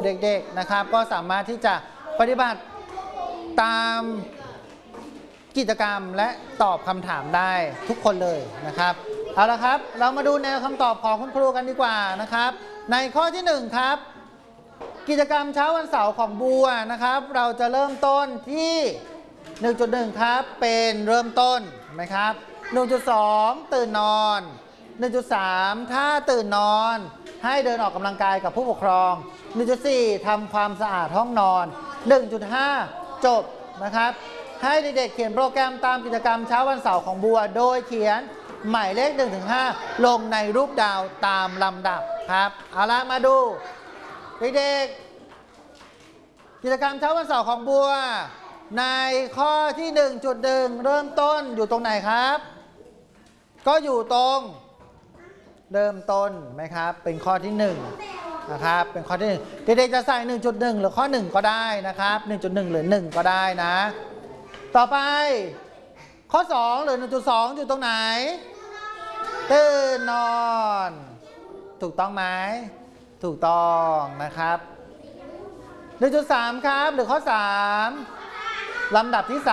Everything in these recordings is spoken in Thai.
เด็กๆนะครับก็สามารถที่จะปฏิบัติตามกิจกรรมและตอบคำถามได้ทุกคนเลยนะครับเอาละครับเรามาดูแนวคำตอบของคุณครูกันดีกว่านะครับในข้อที่1ครับกิจกรรมเช้าวันเสาร์ของบัวนะครับเราจะเริ่มต้นที่ 1.1 ครับเป็นเริ่มต้นไหมครับ 1.2 ตื่นนอน 1.3 ถ้าตื่นนอนให้เดินออกกำลังกายกับผู้ปกครอง 1.4 ทำความสะอาดห้องนอน 1.5 จบนะครับให้เด็กๆเขียนโปรแกรมตามกิจกรรมเช้าวันเสาร์ของบัวโดยเขียนหมายเลข 1-5 ลงในรูปดาวตามลำดับครับเอาละมาดูเด็กๆกิจกรรมเช้าวันเสาร์ของบัวในข้อที่ 1.1 เริ่มต้นอยู่ตรงไหนครับก็อยู่ตรงเริ่มต้นไหมครับเป็นข้อที่1นะครับเป็นข้อที่1เด็กๆจะใส่ 1.1 หรือข้อ1ก็ได้นะครับ 1.1 หรือ1ก็ได้นะต่อไปข้อ2หรือ 1.2 อยู่ตรงไหนตื่นนอนถูกต้องไหมถูกต้องนะครับ 1.3 ครับหรือข้อ3ลำดับที่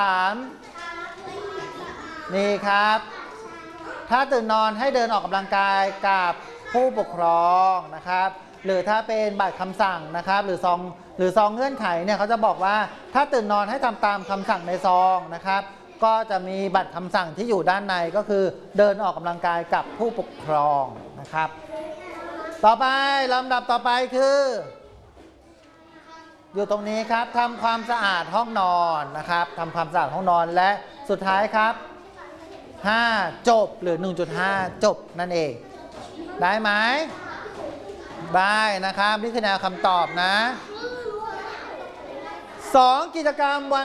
3นี่ครับถ้าตื่นนอนให้เดินออกกำลังกายกับผู้ปกครองนะครับหรือถ้าเป็นบัตรคำสั่งนะครับหรือซองเงื่อนไขเนี่ยเขาจะบอกว่าถ้าตื่นนอนให้ทำตามคำสั่งในซองนะครับก็จะมีบัตรคำสั่งที่อยู่ด้านในก็คือเดินออกกำลังกายกับผู้ปกครองนะครับต่อไปลำดับต่อไปคืออยู่ตรงนี้ครับทำความสะอาดห้องนอนนะครับทำความสะอาดห้องนอนและสุดท้ายครับ5จบหรือ 1.5 จบนั่นเองได้ไหมได้นะครับนี่คือแนวคำตอบนะ2กิจกรรมวัน